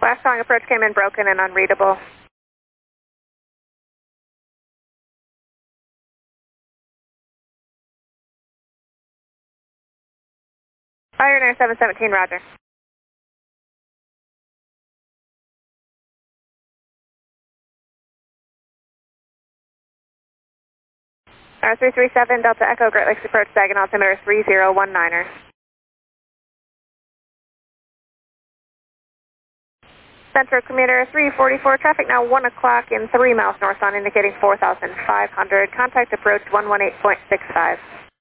Last calling approach came in broken and unreadable. Pioneer 717, roger. 337 Delta Echo, Great Lakes approach, diagonal altimeter 3019er. Central commuter 344, traffic now 1 o'clock in 3 miles northbound, indicating 4,500. Contact approach 118.65.